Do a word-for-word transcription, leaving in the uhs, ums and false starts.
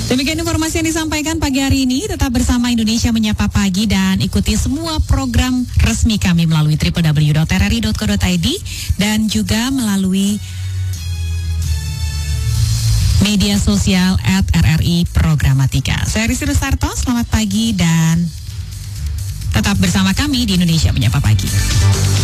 Demikian informasi yang disampaikan pagi hari ini. Tetap bersama Indonesia Menyapa Pagi dan ikuti semua program resmi kami melalui w w w dot r r i dot co dot i d dan juga melalui media sosial at R R I Programatika. Saya Rizky Rusarto, selamat pagi dan tetap bersama kami di Indonesia Menyapa Pagi.